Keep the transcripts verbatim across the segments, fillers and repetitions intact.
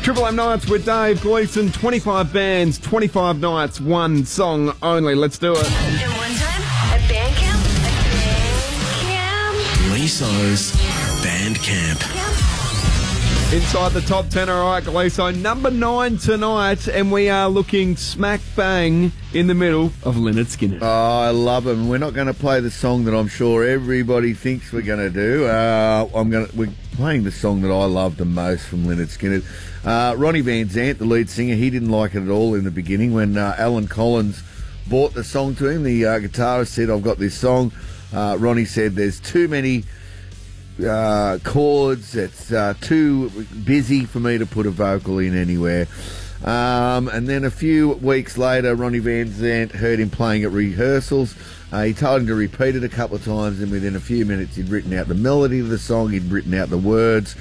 Triple M Nights with Dave Gleeson. twenty-five bands, twenty-five nights, one song only. Let's do it. And one time at band camp. At band camp. Gleeso's Band Camp. Inside the top ten, all right, Gleeso. Number nine tonight, and we are looking smack bang in the middle of Lynyrd Skynyrd. Oh, I love him. We're not going to play the song that I'm sure everybody thinks we're going to do. Uh, I'm going to, we're playing the song that I love the most from Lynyrd Skynyrd. Uh, Ronnie Van Zant, the lead singer, he didn't like it at all in the beginning. When uh, Alan Collins brought the song to him, the uh, guitarist said, I've got this song. Uh, Ronnie said, there's too many uh, chords. It's uh, too busy for me to put a vocal in anywhere. Um, and then a few weeks later, Ronnie Van Zant heard him playing at rehearsals. Uh, he told him to repeat it a couple of times, and within a few minutes he'd written out the melody of the song, he'd written out the words.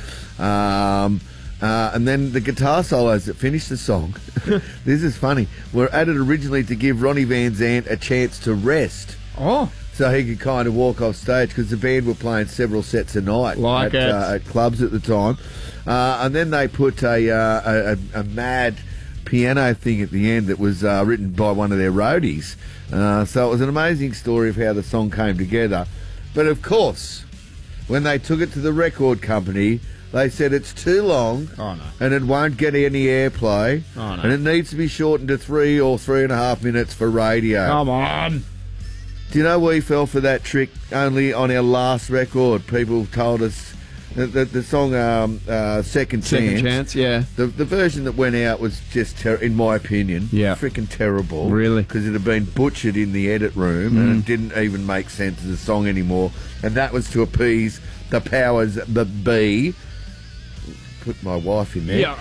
Um, uh, and then the guitar solos that finished the song, this is funny, were added originally to give Ronnie Van Zant a chance to rest. Oh. So he could kind of walk off stage, because the band were playing several sets a night like at, uh, at clubs at the time. Uh, and then they put a, uh, a, a mad piano thing at the end that was uh, written by one of their roadies. Uh, so it was an amazing story of how the song came together. But of course, when they took it to the record company, they said it's too long. Oh, no. And it won't get any airplay. Oh, no. And it needs to be shortened to three or three and a half minutes for radio. Come on. Do you know we fell for that trick only on our last record? People told us that the, the song um, uh, Second Chance. Second Chance, yeah. The the version that went out was just, ter- in my opinion, Yeah. freaking terrible. Really? Because it had been butchered in the edit room, Mm. and it didn't even make sense as a song anymore. And that was to appease the powers that be. Put my wife in there.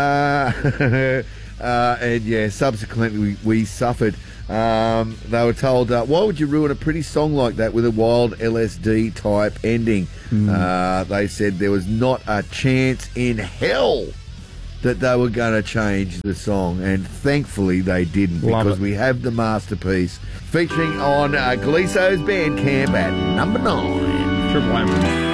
Yeah. Uh, uh, and yeah, subsequently we, we suffered. Um, they were told, uh, why would you ruin a pretty song like that with a wild L S D type ending? Mm. Uh, they said there was not a chance in hell that they were going to change the song, and thankfully they didn't. Love Because it. we have the masterpiece featuring on uh, Gleeso's Bandcamp at number nine. Triple M.